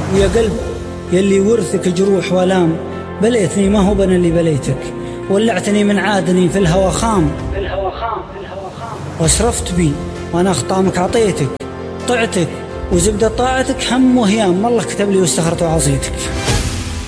ويا قلب يلي ورثك جروح والام، بليتني ما هو أنا اللي بليتك، ولعتني من عادني في الهوى خام، واسرفت بي وانا خطامك عطيتك، طعتك وزبدة طاعتك هم وهيام، والله كتب لي واستخرت وعصيتك.